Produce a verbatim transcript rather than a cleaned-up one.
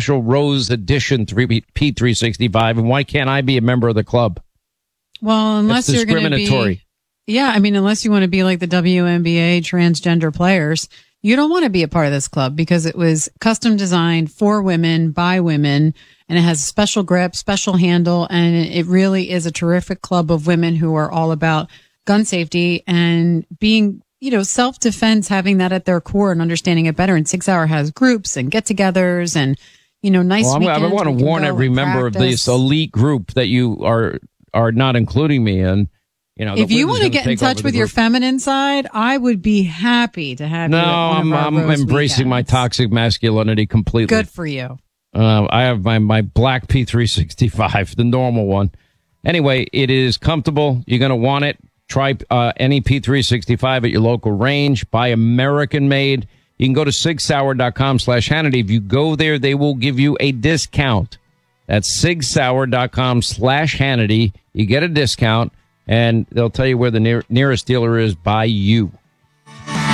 special Rose Edition P three sixty-five, and why can't I be a member of the club? Well, unless That's you're going to be, yeah, I mean, unless you want to be like the W N B A transgender players, you don't want to be a part of this club because it was custom designed for women by women, and it has special grip, special handle, and it really is a terrific club of women who are all about gun safety and being, you know, self-defense, having that at their core and understanding it better. And Sig Sauer has groups and get-togethers and, you know, nice well, weekends. I want to warn every member practice. of this elite group that you are are not including me in. You know, if you want to get in touch with your feminine side, I would be happy to have no, you. No, I'm, I'm embracing weekends. my toxic masculinity completely. Good for you. Uh, I have my, my black P three sixty-five, the normal one. Anyway, it is comfortable. You're going to want it. Try uh, any P three sixty-five at your local range. Buy American made. You can go to sig sauer dot com slash Hannity. If you go there, they will give you a discount. That's sig sauer dot com slash Hannity. You get a discount, and they'll tell you where the near, nearest dealer is by you.